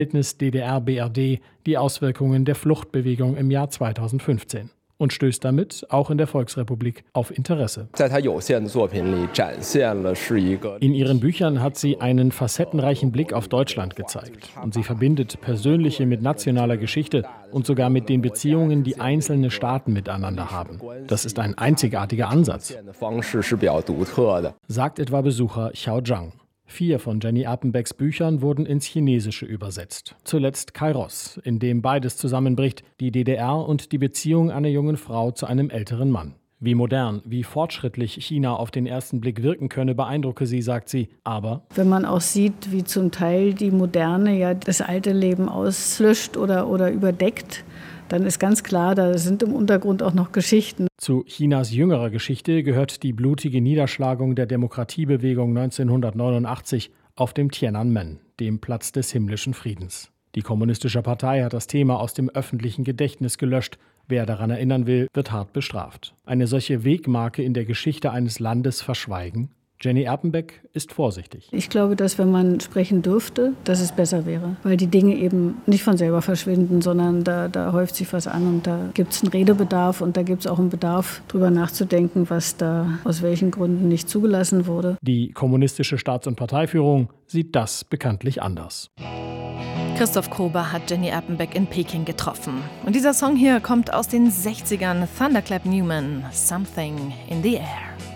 Verhältnis DDR-BRD die Auswirkungen der Fluchtbewegung im Jahr 2015 und stößt damit auch in der Volksrepublik auf Interesse. In ihren Büchern hat sie einen facettenreichen Blick auf Deutschland gezeigt und sie verbindet Persönliche mit nationaler Geschichte und sogar mit den Beziehungen, die einzelne Staaten miteinander haben. Das ist ein einzigartiger Ansatz, sagt etwa Besucher Xiao Zhang. 4 von Jenny Erpenbecks Büchern wurden ins Chinesische übersetzt. Zuletzt Kairos, in dem beides zusammenbricht, die DDR und die Beziehung einer jungen Frau zu einem älteren Mann. Wie modern, wie fortschrittlich China auf den ersten Blick wirken könne, beeindrucke sie, sagt sie. Aber wenn man auch sieht, wie zum Teil die Moderne ja das alte Leben auslöscht oder überdeckt, dann ist ganz klar, da sind im Untergrund auch noch Geschichten. Zu Chinas jüngerer Geschichte gehört die blutige Niederschlagung der Demokratiebewegung 1989 auf dem Tiananmen, dem Platz des himmlischen Friedens. Die Kommunistische Partei hat das Thema aus dem öffentlichen Gedächtnis gelöscht. Wer daran erinnern will, wird hart bestraft. Eine solche Wegmarke in der Geschichte eines Landes verschweigen? Jenny Erpenbeck ist vorsichtig. Ich glaube, dass wenn man sprechen dürfte, dass es besser wäre. Weil die Dinge eben nicht von selber verschwinden, sondern da häuft sich was an und da gibt es einen Redebedarf und da gibt es auch einen Bedarf, darüber nachzudenken, was da aus welchen Gründen nicht zugelassen wurde. Die kommunistische Staats- und Parteiführung sieht das bekanntlich anders. Christoph Kober hat Jenny Erpenbeck in Peking getroffen. Und dieser Song hier kommt aus den 60ern. Thunderclap Newman, Something in the Air.